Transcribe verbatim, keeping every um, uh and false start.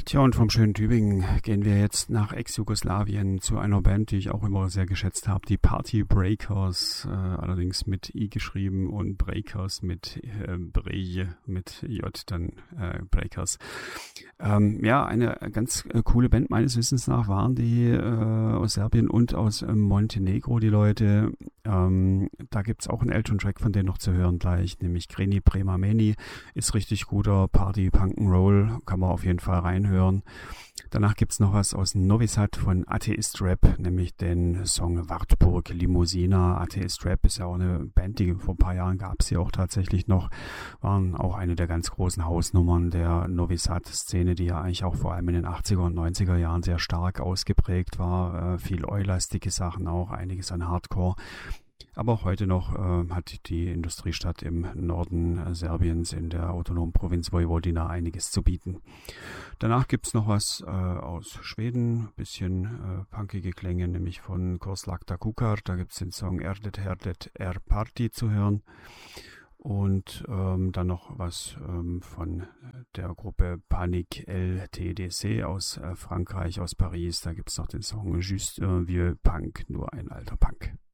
Tja, und vom schönen Tübingen gehen wir jetzt nach Ex-Jugoslawien zu einer Band, die ich auch immer sehr geschätzt habe, die Party Breakers, äh, allerdings mit I geschrieben und Breakers mit äh, Breje, mit J dann äh, Breakers. Ähm, ja, eine ganz äh, coole Band meines Wissens nach waren die äh, aus Serbien und aus äh, Montenegro, die Leute. Ähm, da gibt's auch einen Elton-Track von denen noch zu hören gleich, nämlich Greni Prema Meni, ist richtig guter Party, Punk'n'Roll, kann man auf jeden Fall reinhören. Danach gibt's noch was aus Novi Sad von Atheist Rap, nämlich den Song Wartburg Limousina. Atheist Rap ist ja auch eine Band, die vor ein paar Jahren gab's hier auch tatsächlich noch, waren auch eine der ganz großen Hausnummern der Novi Sad-Szene, die ja eigentlich auch vor allem in den achtziger und neunziger Jahren sehr stark ausgeprägt war. Äh, viel eulastige Sachen auch, einiges an Hardcore. Aber auch heute noch äh, hat die Industriestadt im Norden äh, Serbiens in der autonomen Provinz Vojvodina einiges zu bieten. Danach gibt's noch was äh, aus Schweden, bisschen äh, punkige Klänge, nämlich von Korslakta Kukar. Da gibt's den Song Erdet Herdet Er Party zu hören. Und ähm, dann noch was ähm, von der Gruppe Panic L T D C aus äh, Frankreich, aus Paris. Da gibt's noch den Song Juste un vieux Punk, nur ein alter Punk.